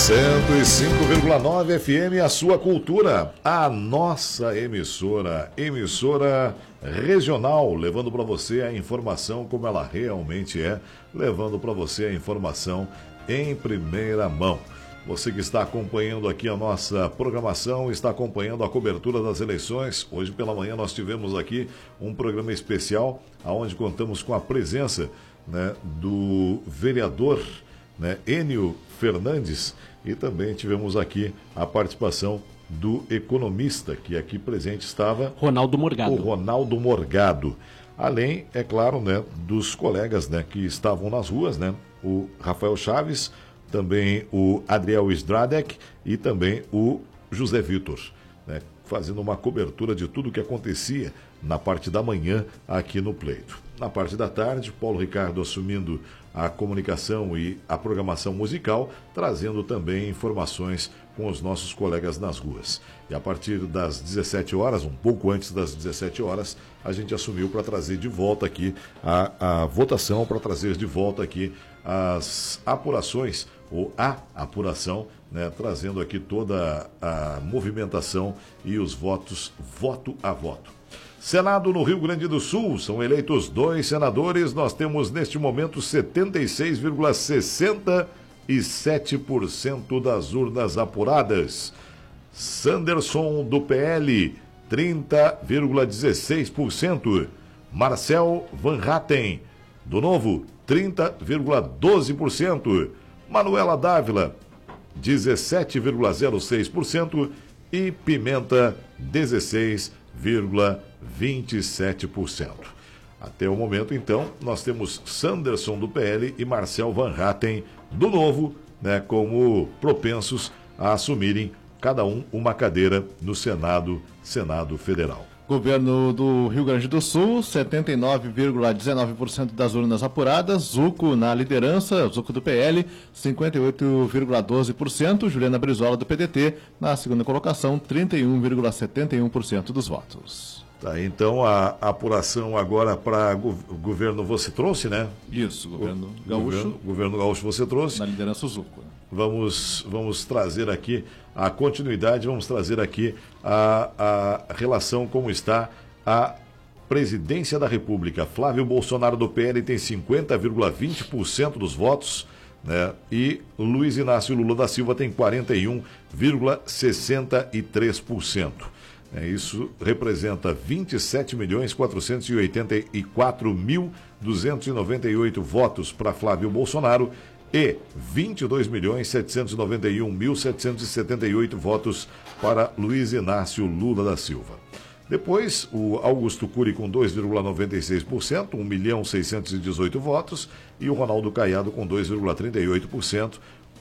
105,9 FM, a sua cultura, a nossa emissora regional, levando para você a informação como ela realmente é, levando para você a informação em primeira mão. Você que está acompanhando aqui a nossa programação, está acompanhando a cobertura das eleições. Hoje pela manhã nós tivemos aqui um programa especial, onde contamos com a presença, do vereador, Enio Fernandes, e também tivemos aqui a participação do economista, que aqui presente estava Ronaldo Morgado. O Ronaldo Morgado. Além, é claro, dos colegas que estavam nas ruas, o Rafael Chaves, também o Adriel Stradek e também o José Vitor, fazendo uma cobertura de tudo o que acontecia na parte da manhã aqui no Pleito. Na parte da tarde, Paulo Ricardo assumindo a comunicação e a programação musical, trazendo também informações com os nossos colegas nas ruas. E a partir das 17 horas, um pouco antes das 17 horas, a gente assumiu para trazer de volta aqui a votação, para trazer de volta aqui as apurações, ou a apuração, trazendo aqui toda a movimentação e os votos, voto a voto. Senado no Rio Grande do Sul, são eleitos 2 senadores, nós temos neste momento 76,67% das urnas apuradas. Sanderson do PL, 30,16%. Marcel Van Hatten, do Novo, 30,12%. Manuela Dávila, 17,06%. E Pimenta, 16,27%. Até o momento, então, nós temos Sanderson do PL e Marcel Van Hatten do Novo, como propensos a assumirem cada um uma cadeira no Senado Federal. Governo do Rio Grande do Sul, 79,19% das urnas apuradas. Zuco na liderança, Zuco do PL, 58,12%. Juliana Brizola do PDT na segunda colocação, 31,71% dos votos. Tá, então a apuração agora para o governo você trouxe, né? Isso, governo gaúcho. Governo gaúcho você trouxe. Na liderança, o Zuco. Vamos trazer aqui a continuidade, vamos trazer aqui a relação como está a presidência da República. Flávio Bolsonaro do PL tem 50,20% dos votos, e Luiz Inácio Lula da Silva tem 41,63%. Isso representa 27.484.298 votos para Flávio Bolsonaro e 22.791.778 votos para Luiz Inácio Lula da Silva. Depois, o Augusto Cury com 2,96%, 1.618 votos, e o Ronaldo Caiado com 2,38%,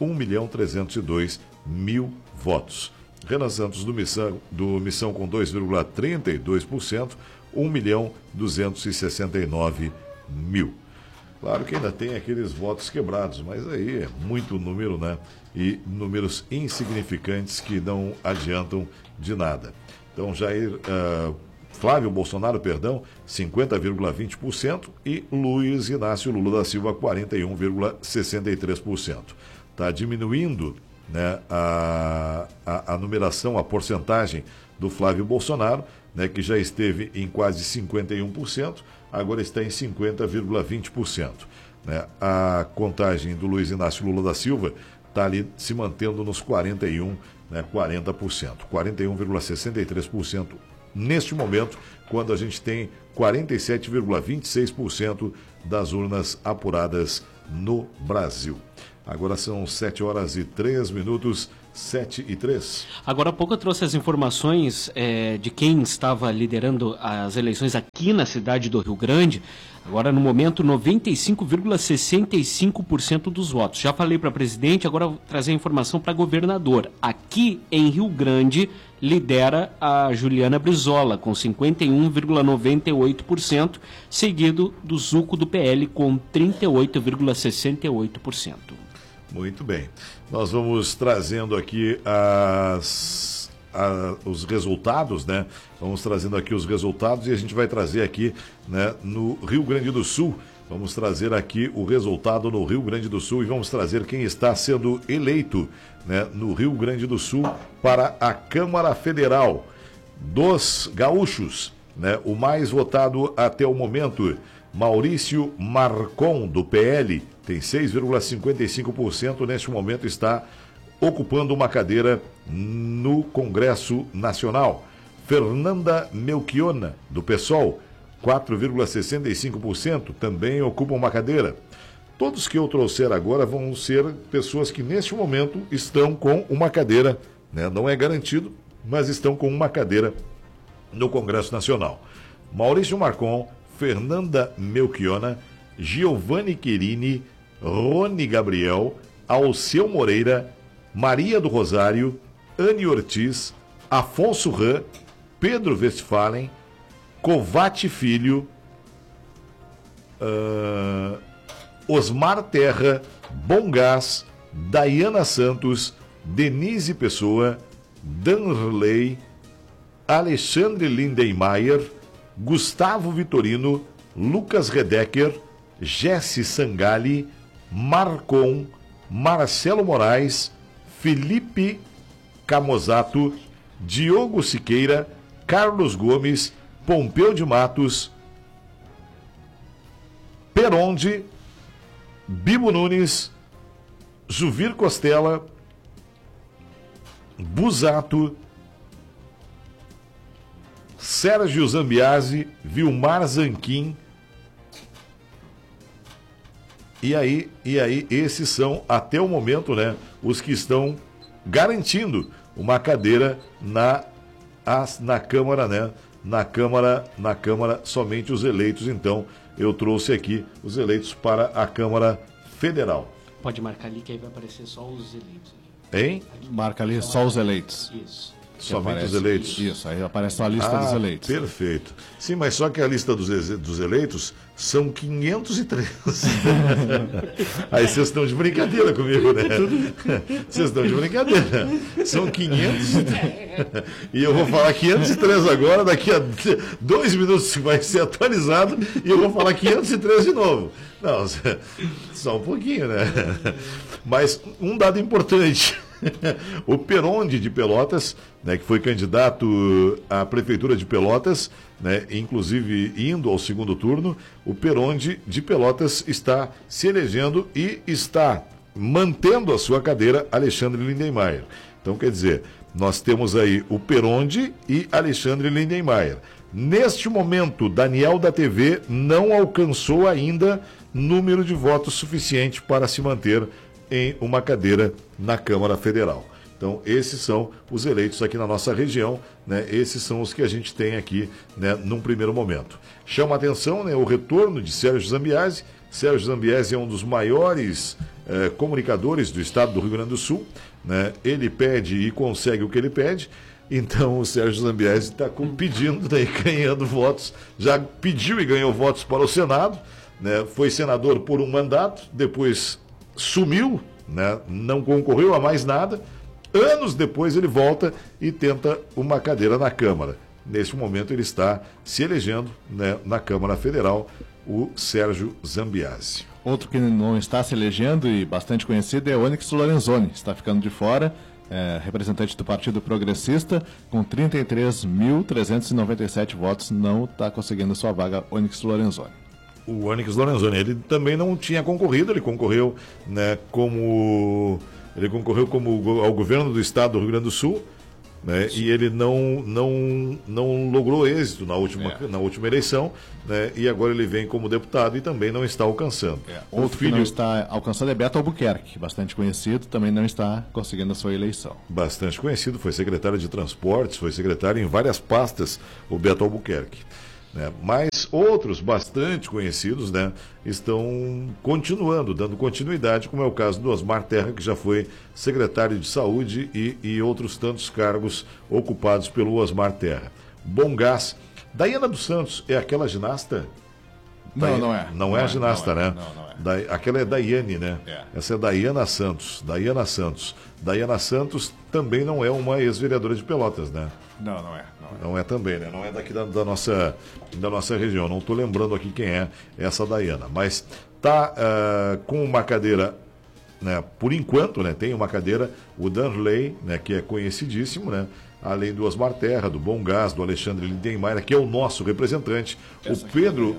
1.302.000 votos. Renan Santos do Missão com 2,32%, 1.269.000. Claro que ainda tem aqueles votos quebrados, mas aí é muito número, E números insignificantes que não adiantam de nada. Então, Flávio Bolsonaro, 50,20% e Luiz Inácio Lula da Silva, 41,63%. Está diminuindo, a numeração, a porcentagem do Flávio Bolsonaro, que já esteve em quase 51%, agora está em 50,20%. A contagem do Luiz Inácio Lula da Silva está ali se mantendo nos 40%, 41,63% neste momento, quando a gente tem 47,26% das urnas apuradas no Brasil. Agora são 7h03, 7h03. Agora há pouco eu trouxe as informações de quem estava liderando as eleições aqui na cidade do Rio Grande. Agora, no momento, 95,65% dos votos. Já falei para presidente, agora vou trazer a informação para governador. Aqui em Rio Grande, lidera a Juliana Brizola, com 51,98%, seguido do Zuco do PL, com 38,68%. Muito bem. Nós vamos trazendo aqui os resultados, Vamos trazendo aqui os resultados e a gente vai trazer aqui, no Rio Grande do Sul, Vamos trazer aqui o resultado no Rio Grande do Sul e vamos trazer quem está sendo eleito, né, no Rio Grande do Sul para a Câmara Federal dos Gaúchos, né? O mais votado até o momento, Maurício Marcon, do PL, tem 6,55%, neste momento está ocupando uma cadeira no Congresso Nacional. Fernanda Melchiona, do PSOL, 4,65%, também ocupa uma cadeira. Todos que eu trouxer agora vão ser pessoas que neste momento estão com uma cadeira, né? Não é garantido, mas estão com uma cadeira no Congresso Nacional. Maurício Marcon, Fernanda Melchiona, Giovanni Querini, Rony Gabriel, Alceu Moreira, Maria do Rosário, Anne Ortiz, Afonso Ram, Pedro Westphalen, Covate Filho, Osmar Terra, Bom Gás, Dayana Santos, Denise Pessoa, Danley, Alexandre Lindenmayer, Gustavo Vitorino, Lucas Redecker, Jesse Sangali, Marcon, Marcelo Moraes, Felipe Camozato, Diogo Siqueira, Carlos Gomes, Pompeu de Matos, Peronde, Bibo Nunes, Juvir Costela, Busato, Sérgio Zambiase, Vilmar Zanquim. E aí, esses são, até o momento, né, os que estão garantindo uma cadeira na Câmara, né? Na Câmara, somente os eleitos. Então, eu trouxe aqui os eleitos para a Câmara Federal. Pode marcar ali que aí vai aparecer só os eleitos. Hein? Marca ali só os eleitos. Isso. Somente aparece, os eleitos? Isso, aí aparece só a lista dos eleitos. Perfeito. Sim, mas só que a lista dos eleitos são 503. Aí vocês estão de brincadeira comigo, né? Vocês estão de brincadeira. São 503. E eu vou falar 503 agora, daqui a 2 minutos vai ser atualizado e eu vou falar 503 de novo. Não, só um pouquinho, né? Mas um dado importante. O Peronde de Pelotas, né, que foi candidato à Prefeitura de Pelotas, né, inclusive indo ao segundo turno, o Peronde de Pelotas está se elegendo e está mantendo a sua cadeira Alexandre Lindenmayer. Então, quer dizer, nós temos aí o Peronde e Alexandre Lindenmayer. Neste momento, Daniel da TV não alcançou ainda número de votos suficiente para se manter em uma cadeira na Câmara Federal. Então, esses são os eleitos aqui na nossa região, né? Esses são os que a gente tem aqui, né, num primeiro momento. Chama a atenção, né, o retorno de Sérgio Zambiase. Sérgio Zambiase é um dos maiores comunicadores do estado do Rio Grande do Sul, né? Ele pede e consegue o que ele pede. Então, o Sérgio Zambiase está pedindo, daí, ganhando votos. Já pediu e ganhou votos para o Senado, né? Foi senador por um mandato, depois sumiu, né? Não concorreu a mais nada. Anos depois ele volta e tenta uma cadeira na Câmara. Neste momento ele está se elegendo, né, na Câmara Federal, o Sérgio Zambiase. Outro que não está se elegendo e bastante conhecido é Onyx Lorenzoni. Está ficando de fora, representante do Partido Progressista, com 33.397 votos, não está conseguindo sua vaga, Onyx Lorenzoni. O Onyx Lorenzoni, ele também não tinha concorrido, ele concorreu, né, ao governo do estado do Rio Grande do Sul, né, e ele não logrou êxito na última eleição, né, e agora ele vem como deputado e também não está alcançando. Outro que não está alcançando é Beto Albuquerque, bastante conhecido, também não está conseguindo a sua eleição. Bastante conhecido, foi secretário de Transportes, foi secretário em várias pastas, o Beto Albuquerque. Né? Mas outros bastante conhecidos, né, estão continuando, dando continuidade, como é o caso do Osmar Terra, que já foi secretário de Saúde e outros tantos cargos ocupados pelo Osmar Terra. Bom Gás. Dayana dos Santos é aquela ginasta? Não é. Não é a ginasta, né? Não é. Aquela é Daiane, né? É. Essa é Daiana Santos. Daiana Santos também não é uma ex-vereadora de Pelotas, né? Não é. Não é também, né? Não é daqui da nossa região. Não estou lembrando aqui quem é essa Daiana. Mas tá com uma cadeira, né? Por enquanto, né? Tem uma cadeira, o Danley, né? Que é conhecidíssimo, né? Além do Osmar Terra, do Bom Gás, do Alexandre Lindenmayer, que é o nosso representante, o Pedro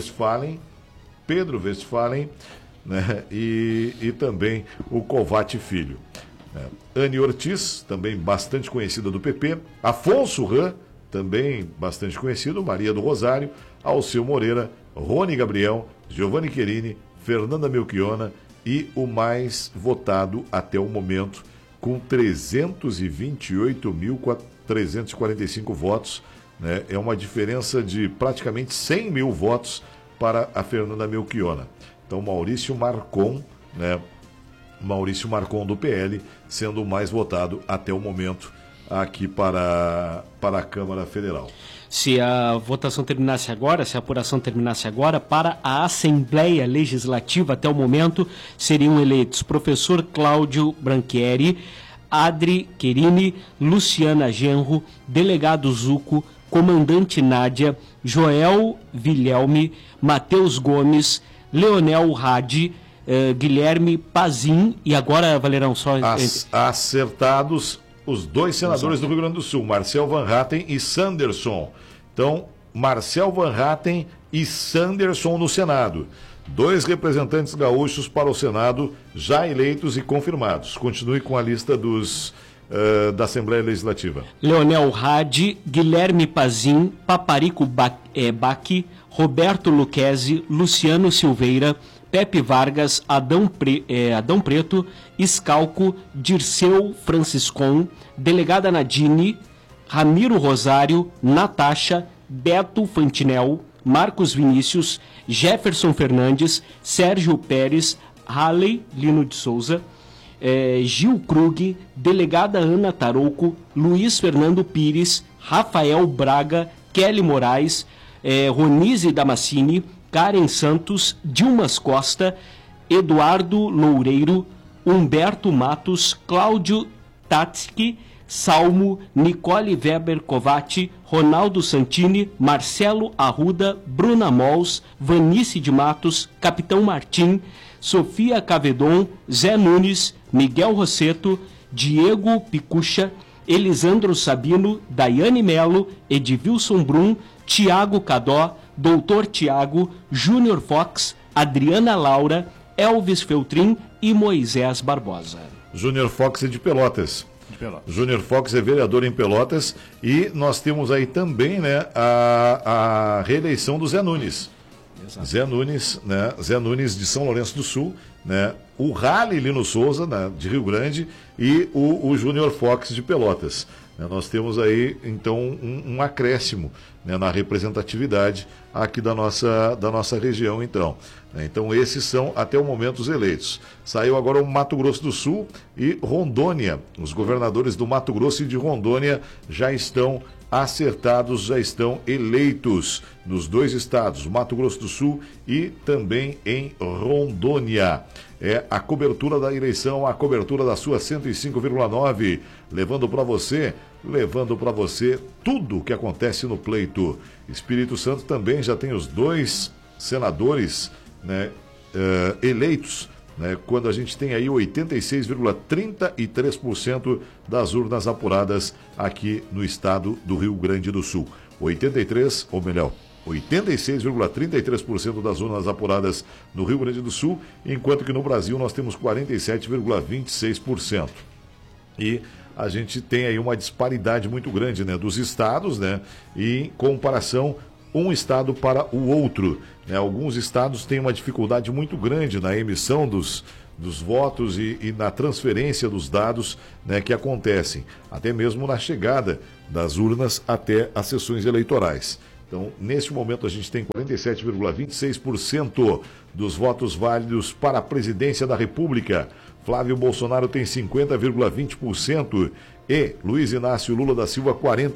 Westphalen, né? E também o Covati Filho. Anne Ortiz, também bastante conhecida do PP, Afonso Ram, também bastante conhecido, Maria do Rosário, Alceu Moreira, Rony Gabriel, Giovanni Querini, Fernanda Melchiona e o mais votado até o momento, com 328.345 votos, né? É uma diferença de praticamente 100 mil votos para a Fernanda Melchiona. Então, Maurício Marcon, né? Maurício Marcon do PL, sendo o mais votado até o momento aqui para a Câmara Federal. Se a votação terminasse agora, se a apuração terminasse agora, para a Assembleia Legislativa, até o momento, seriam eleitos professor Cláudio Branchieri, Adri Querini, Luciana Genro, delegado Zuco, comandante Nádia, Joel Vilhelme, Matheus Gomes, Leonel Hadi, Guilherme Pazin, e agora, Valerão, só... Acertados os dois senadores do Rio Grande do Sul, Marcel Van Hatten e Sanderson. Então, Marcel Van Hatten e Sanderson no Senado. 2 representantes gaúchos para o Senado, já eleitos e confirmados. Continue com a lista da Assembleia Legislativa. Leonel Hadi, Guilherme Pazin, Paparico Bacchi, Roberto Luquezzi, Luciano Silveira, Pepe Vargas, Adão Preto, Escalco, Dirceu Franciscon, Delegada Nadine, Ramiro Rosário, Natasha, Beto Fantinel, Marcos Vinícius, Jefferson Fernandes, Sérgio Pérez, Halley Lino de Souza, Gil Krug, Delegada Ana Tarouco, Luiz Fernando Pires, Rafael Braga, Kelly Moraes, Ronise Damascini, Karen Santos, Dilmas Costa, Eduardo Loureiro, Humberto Matos, Cláudio Tatsky, Salmo, Nicole Weber Covati, Ronaldo Santini, Marcelo Arruda, Bruna Mols, Vanice de Matos, Capitão Martim, Sofia Cavedon, Zé Nunes, Miguel Rosseto, Diego Picucha, Elisandro Sabino, Daiane Melo, Edvilson Brum, Tiago Cadó, Doutor Tiago, Júnior Fox, Adriana Laura, Elvis Feltrin e Moisés Barbosa. Júnior Fox é de Pelotas. Júnior Fox é vereador em Pelotas e nós temos aí também, né, a reeleição do Zé Nunes. Exato. Zé Nunes, né, Zé Nunes de São Lourenço do Sul, né, o Halley Lino Souza, né, de Rio Grande, e o Júnior Fox de Pelotas. Nós temos aí, então, um acréscimo, né, na representatividade aqui da nossa região, então. Então, esses são, até o momento, os eleitos. Saiu agora o Mato Grosso do Sul e Rondônia. Os governadores do Mato Grosso e de Rondônia já estão acertados, já estão eleitos nos 2 estados, Mato Grosso do Sul e também em Rondônia. É a cobertura da eleição, a cobertura da sua 105,9, levando para você tudo o que acontece no pleito. Espírito Santo também já tem os 2 senadores, né, eleitos, né, quando a gente tem aí 86,33% das urnas apuradas aqui no estado do Rio Grande do Sul. 86,33% das urnas apuradas no Rio Grande do Sul, enquanto que no Brasil nós temos 47,26%. E a gente tem aí uma disparidade muito grande, né, dos estados, né, e em comparação um estado para o outro, né? Alguns estados têm uma dificuldade muito grande na emissão dos votos e na transferência dos dados, né, que acontecem, até mesmo na chegada das urnas até as sessões eleitorais. Então, neste momento, a gente tem 47,26% dos votos válidos para a presidência da República. Flávio Bolsonaro tem 50,20%. E Luiz Inácio Lula da Silva,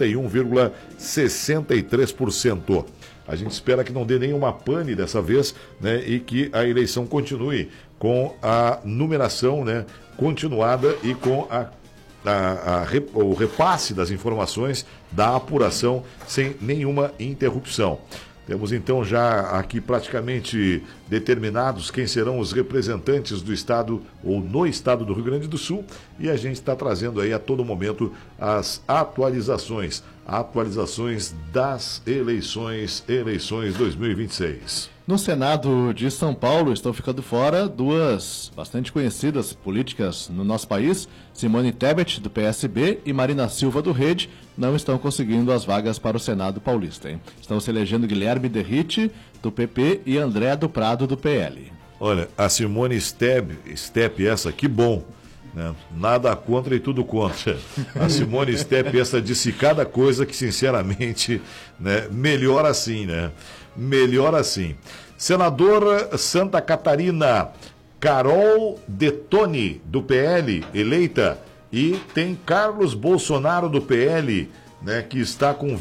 41,63%. A gente espera que não dê nenhuma pane dessa vez, né, e que a eleição continue com a numeração, né, continuada e com o repasse das informações da apuração sem nenhuma interrupção. Temos então já aqui praticamente determinados quem serão os representantes do Estado ou no Estado do Rio Grande do Sul, e a gente está trazendo aí a todo momento as atualizações das eleições 2026. No Senado de São Paulo estão ficando fora duas bastante conhecidas políticas no nosso país. Simone Tebet, do PSB, e Marina Silva, do Rede, não estão conseguindo as vagas para o Senado paulista, hein? Estão se elegendo Guilherme Derrite, do PP, e André do Prado, do PL. Olha, a Simone Step, essa, que bom, né? Nada contra e tudo contra. A Simone Step, essa, disse cada coisa que, sinceramente, né, melhor assim, né? Melhor assim. Senadora Santa Catarina, Carol Detoni, do PL, eleita. E tem Carlos Bolsonaro, do PL, né, que está com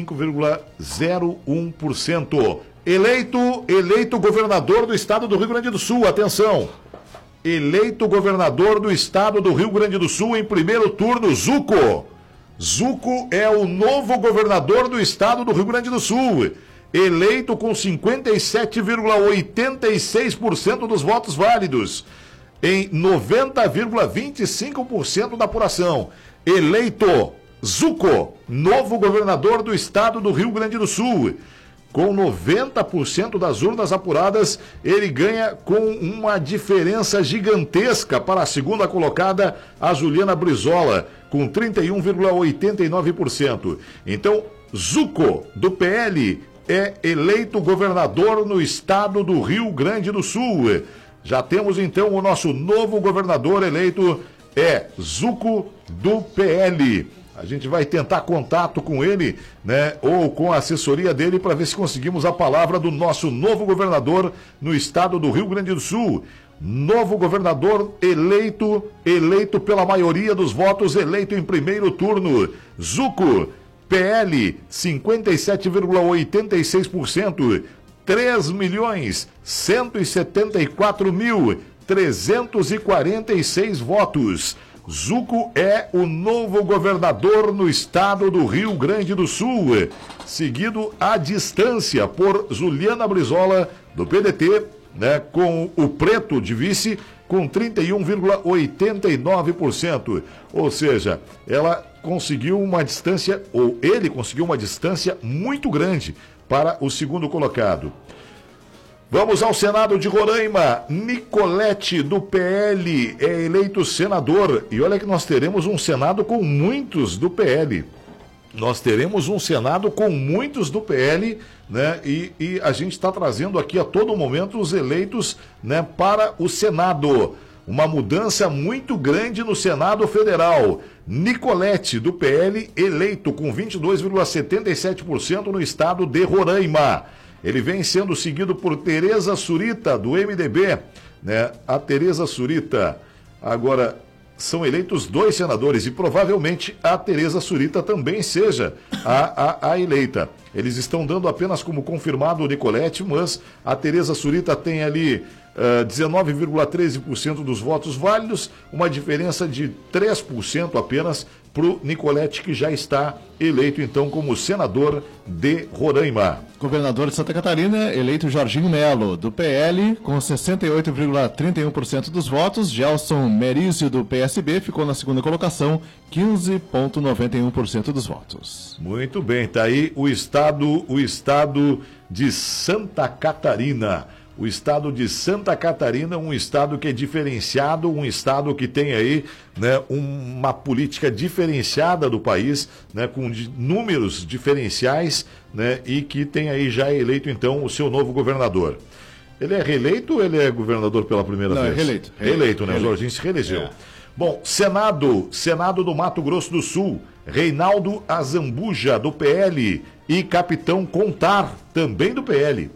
25,01%. Eleito governador do estado do Rio Grande do Sul, atenção. Eleito governador do estado do Rio Grande do Sul em primeiro turno, Zuco. Zuco é o novo governador do estado do Rio Grande do Sul. Eleito com 57,86% dos votos válidos, em 90,25% da apuração. Eleito Zuco, novo governador do estado do Rio Grande do Sul. Com 90% das urnas apuradas, ele ganha com uma diferença gigantesca para a segunda colocada, a Juliana Brizola, com 31,89%. Então, Zuco, do PL, é eleito governador no estado do Rio Grande do Sul. Já temos então o nosso novo governador eleito, é Zuco, do PL. A gente vai tentar contato com ele, né, ou com a assessoria dele, para ver se conseguimos a palavra do nosso novo governador no estado do Rio Grande do Sul. Novo governador eleito pela maioria dos votos, eleito em primeiro turno. Zuco, PL, 57,86%, 3.174.346 votos. Zuco é o novo governador no estado do Rio Grande do Sul, seguido à distância por Juliana Brizola, do PDT, né, com o Preto de vice, com 31,89%. Ou seja, ela conseguiu uma distância, ou ele conseguiu uma distância muito grande para o segundo colocado. Vamos ao Senado de Roraima. Nicolete, do PL, é eleito senador. E olha que nós teremos um Senado com muitos do PL. Nós teremos um Senado com muitos do PL, né? E a gente está trazendo aqui a todo momento os eleitos, né, para o Senado. Uma mudança muito grande no Senado Federal. Nicolete, do PL, eleito com 22,77% no estado de Roraima. Ele vem sendo seguido por Tereza Surita, do MDB, né? A Tereza Surita, agora, são eleitos 2 senadores e provavelmente a Tereza Surita também seja a eleita. Eles estão dando apenas como confirmado o Nicolete, mas a Tereza Surita tem ali 19,13% dos votos válidos, uma diferença de 3% apenas para o Nicolete, que já está eleito então como senador de Roraima. Governador de Santa Catarina, eleito Jorginho Melo, do PL, com 68,31% dos votos. Gelson Merizio, do PSB, ficou na segunda colocação, 15,91% dos votos. Muito bem, tá aí o estado de Santa Catarina. O estado de Santa Catarina, um estado que é diferenciado, um estado que tem aí, né, uma política diferenciada do país, né, com números diferenciais, né, e que tem aí já eleito então o seu novo governador. Ele é reeleito ou ele é governador pela primeira vez? É reeleito. Reeleito, né? O Jorginho se reelegeu. É. Bom, Senado do Mato Grosso do Sul, Reinaldo Azambuja, do PL, e Capitão Contar, também do PL.